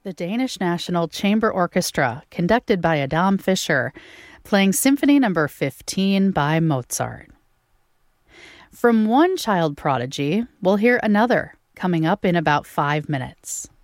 The Danish National Chamber Orchestra, conducted by Adam Fischer, playing Symphony No. 15 by Mozart. From one child prodigy, we'll hear another coming up in about 5 minutes.